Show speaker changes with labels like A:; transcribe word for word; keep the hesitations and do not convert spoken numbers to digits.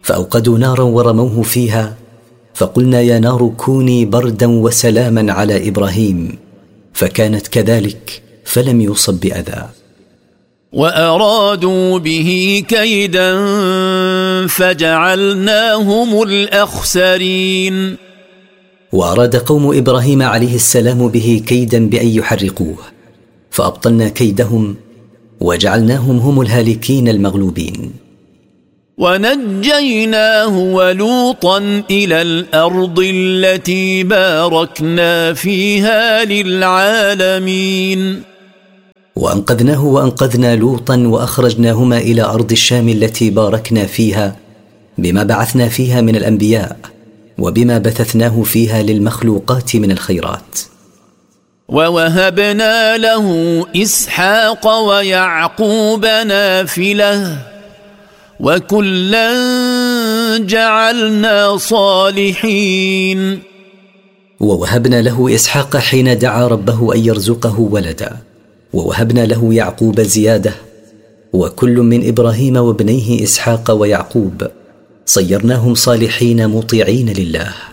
A: فأوقدوا نارا ورموه فيها، فقلنا يا نار كوني بردا وسلاما على إبراهيم، فكانت كذلك فلم يصب بأذى.
B: وأرادوا به كيدا فجعلناهم الأخسرين.
A: وأراد قوم إبراهيم عليه السلام به كيدا بأن يحرقوه، فأبطلنا كيدهم وجعلناهم هم الهالكين المغلوبين.
B: ونجيناه ولوطا إلى الأرض التي باركنا فيها للعالمين.
A: وأنقذناه وأنقذنا لوطا وأخرجناهما إلى أرض الشام التي باركنا فيها بما بعثنا فيها من الأنبياء، وبما بثثناه فيها للمخلوقات من الخيرات.
B: ووهبنا له إسحاق ويعقوب نافلة وكلا جعلنا صالحين.
A: ووهبنا له إسحاق حين دعا ربه أن يرزقه ولدا، ووهبنا له يعقوب زيادة، وكل من إبراهيم وابنيه إسحاق ويعقوب صيرناهم صالحين مطيعين لله.